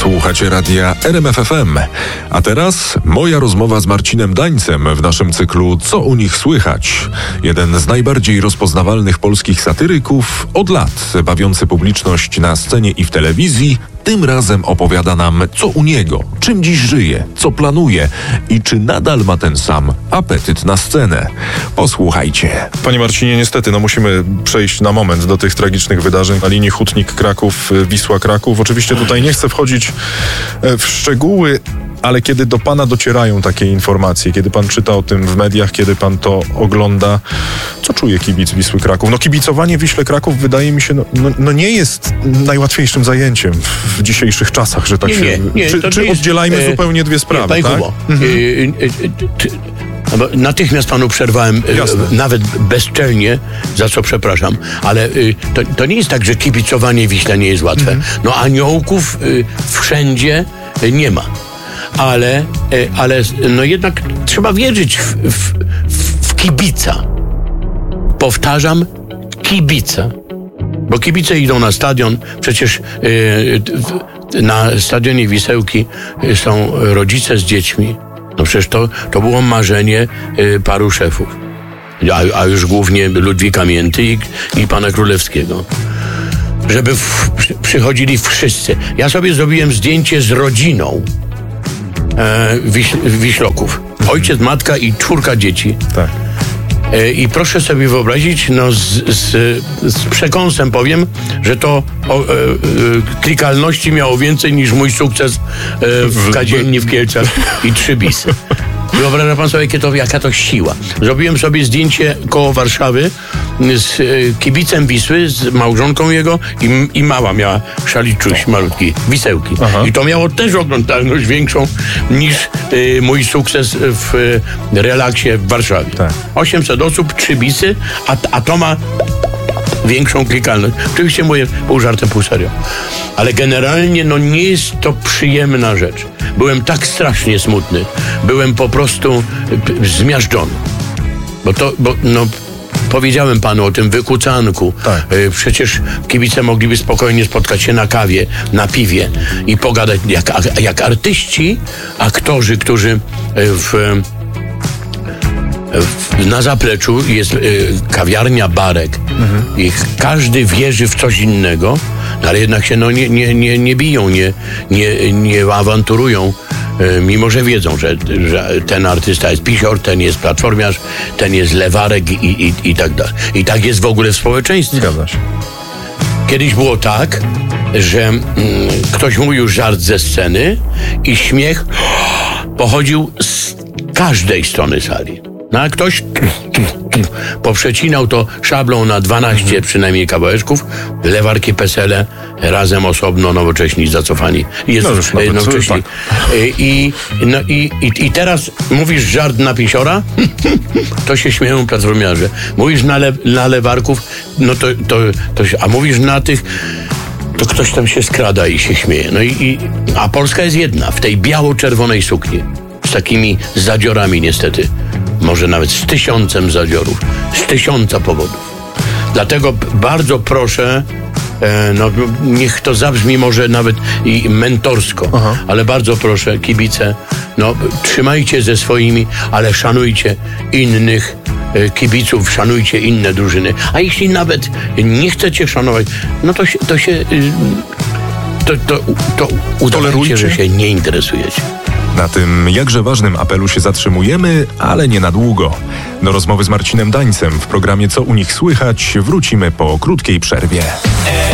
Słuchacie radia RMF FM. A teraz moja rozmowa z Marcinem Dańcem w naszym cyklu Co u nich słychać? Jeden z najbardziej rozpoznawalnych polskich satyryków od lat, bawiący publiczność na scenie i w telewizji, tym razem opowiada nam, co u niego, czym dziś żyje, co planuje i czy nadal ma ten sam apetyt na scenę. Posłuchajcie. Panie Marcinie, niestety, musimy przejść na moment do tych tragicznych wydarzeń na linii Hutnik-Kraków, Wisła-Kraków. Oczywiście tutaj nie chcę wchodzić w szczegóły, ale kiedy do pana docierają takie informacje, kiedy pan czyta o tym w mediach, kiedy pan to ogląda, co czuje kibic Wisły Kraków? Kibicowanie Wiśle Kraków wydaje mi się, nie jest najłatwiejszym zajęciem w dzisiejszych czasach, że tak się... Czy oddzielajmy zupełnie dwie sprawy, panie tak? Kubo, natychmiast panu przerwałem, nawet bezczelnie, za co przepraszam, ale to nie jest tak, że kibicowanie Wiśle nie jest łatwe. Aniołków wszędzie nie ma. Ale jednak trzeba wierzyć w kibica. Powtarzam, kibica. Bo kibice idą na stadion, przecież na stadionie Wisełki są rodzice z dziećmi. Przecież to było marzenie paru szefów. A już głównie Ludwika Mięty i pana Królewskiego. Żeby przychodzili wszyscy. Ja sobie zrobiłem zdjęcie z rodziną Wiśloków. Ojciec, matka i 4 dzieci. Tak. I proszę sobie wyobrazić, z przekąsem powiem, że to klikalności miało więcej niż mój sukces w Kadzielni w Kielcach i 3 bisy. Wyobraża pan sobie, jaka to siła. Zrobiłem sobie zdjęcie koło Warszawy z kibicem Wisły, z małżonką jego i mała miała szaliczuś malutki, Wisełki. Aha. I to miało też oglądalność większą niż mój sukces w relaksie w Warszawie. Tak. 800 osób, 3 bisy, a to ma większą klikalność. Oczywiście mówię pół żartem, pół serio. Ale generalnie nie jest to przyjemna rzecz. Byłem tak strasznie smutny. Byłem po prostu zmiażdżony. Bo powiedziałem panu o tym wykucanku. Tak. Przecież kibice mogliby spokojnie spotkać się na kawie, na piwie i pogadać jak artyści, aktorzy, którzy na zapleczu jest kawiarnia, barek i każdy wierzy w coś innego, ale jednak się nie biją, nie awanturują, mimo że wiedzą, że ten artysta jest pisior, ten jest platformiarz, ten jest lewarek i tak dalej. I tak jest w ogóle w społeczeństwie. Zgadza się. Kiedyś było tak, że ktoś mówił żart ze sceny i śmiech pochodził z każdej strony sali. A ktoś poprzecinał to szablą na 12 przynajmniej kawałeczków, lewarki, pesele, razem, osobno, nowocześni, zacofani. Nowocześni. I teraz mówisz żart na pisiora, to się śmieją platformiarze. Mówisz na lewarków, a mówisz na tych, to ktoś tam się skrada i się śmieje. A Polska jest jedna, w tej biało-czerwonej sukni, z takimi zadziorami niestety. Może nawet z 1000 zadziorów, z 1000 powodów. Dlatego bardzo proszę, niech to zabrzmi może nawet i mentorsko, ale bardzo proszę, kibice, trzymajcie ze swoimi, ale szanujcie innych kibiców, szanujcie inne drużyny. A jeśli nawet nie chcecie szanować, to udawajcie, że się nie interesujecie. Na tym jakże ważnym apelu się zatrzymujemy, ale nie na długo. Do rozmowy z Marcinem Dańcem w programie Co u nich słychać wrócimy po krótkiej przerwie.